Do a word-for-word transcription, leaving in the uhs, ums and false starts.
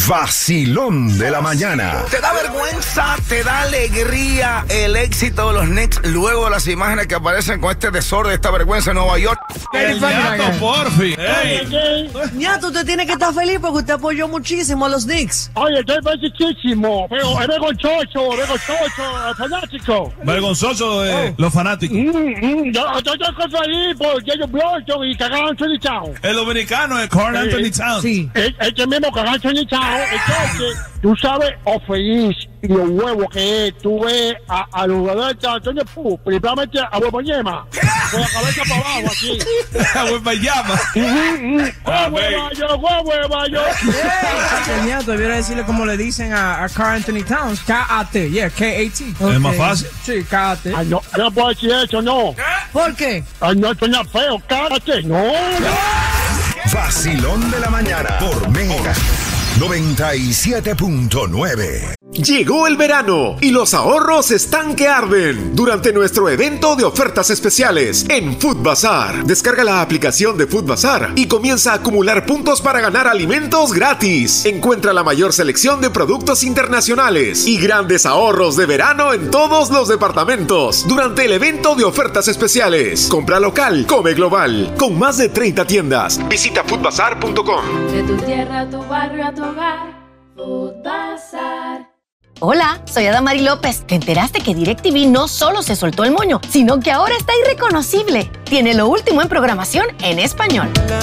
Vacilón de la mañana. ¿Te da vergüenza, te da alegría el éxito de los Knicks luego de las imágenes que aparecen con este desorden, esta vergüenza en Nueva York? El ñato, porfi. Hey. Ñato, usted tiene que estar feliz porque usted apoyó muchísimo a los Knicks. Oye, estoy felicísimo, pero es vergonzoso, vergonzoso, es fanático. Vergonzoso de oh. los fanáticos. Mm, mm, yo estoy feliz por Jason Blanton y Carl Anthony Towns. El dominicano es Carl Anthony Towns. Sí. El, el que mismo Carl Anthony Towns. Entonces, tú sabes, o feliz y los huevos que es, tú ves a, a los jugadores de Antonio Pú, principalmente a Huevoñema, con la cabeza para abajo aquí. A Huevoñema. Huevo, huevo, yo. Ñato, debiera decirle como le dicen a, a Carl Anthony Towns, K A T, yeah, K A T. Okay. ¿Es más fácil? Sí, K A T. Ay, no, no puedo decir eso, no. ¿Por qué? Ay, no, esto no es feo, K A T, no. Vacilón de la mañana por Mega noventa y siete punto nueve. Llegó el verano y los ahorros están que arden durante nuestro evento de ofertas especiales en Food Bazar. Descarga la aplicación de Food Bazar y comienza a acumular puntos para ganar alimentos gratis. Encuentra la mayor selección de productos internacionales y grandes ahorros de verano en todos los departamentos durante el evento de ofertas especiales. Compra local, come global. Con más de treinta tiendas. Visita food bazar punto com. De tu tierra a tu barrio a tu hogar, Food Bazar. Hola, soy Adamari López. ¿Te enteraste que DirecTV no solo se soltó el moño, sino que ahora está irreconocible? Tiene lo último en programación en español.